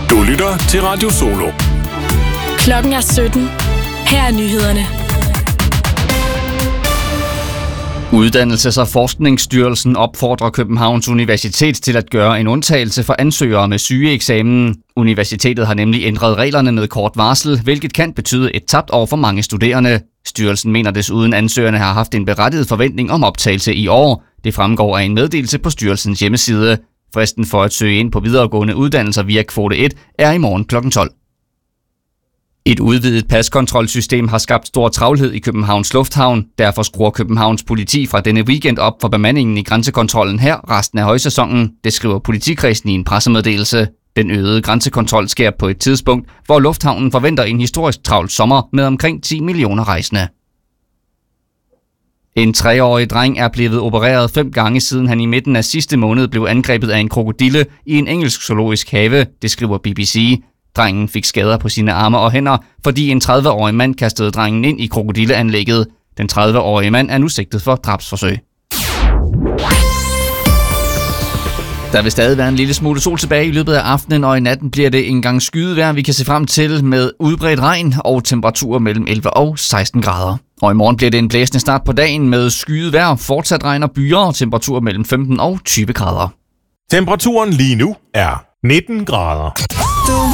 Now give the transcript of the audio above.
Du lytter til Radio Solo. Klokken er 17. Her er nyhederne. Uddannelses- og Forskningsstyrelsen opfordrer Københavns Universitet til at gøre en undtagelse for ansøgere med sygeeksamen. Universitetet har nemlig ændret reglerne med kort varsel, hvilket kan betyde et tabt år for mange studerende. Styrelsen mener desuden, at ansøgerne har haft en berettiget forventning om optagelse i år. Det fremgår af en meddelelse på styrelsens hjemmeside. Fristen for at søge ind på videregående uddannelser via kvote 1 er i morgen kl. 12. Et udvidet paskontrolsystem har skabt stor travlhed i Københavns Lufthavn. Derfor skruer Københavns politi fra denne weekend op for bemandingen i grænsekontrollen her resten af højsæsonen. Det skriver politikredsen i en pressemeddelelse. Den øgede grænsekontrol sker på et tidspunkt, hvor lufthavnen forventer en historisk travl sommer med omkring 10 millioner rejsende. En 3-årig dreng er blevet opereret 5 gange, siden han i midten af sidste måned blev angrebet af en krokodille i en engelsk zoologisk have, det skriver BBC. Drengen fik skader på sine arme og hænder, fordi en 30-årig mand kastede drengen ind i krokodilleanlægget. Den 30-årige mand er nu sigtet for drabsforsøg. Der vil stadig være en lille smule sol tilbage i løbet af aftenen, og i natten bliver det en gang skydevejr, vi kan se frem til med udbredt regn og temperaturer mellem 11 og 16 grader. Og i morgen bliver det en blæsende start på dagen med skydevejr, fortsat regn og byer og temperaturer mellem 15 og 20 grader. Temperaturen lige nu er 19 grader. Du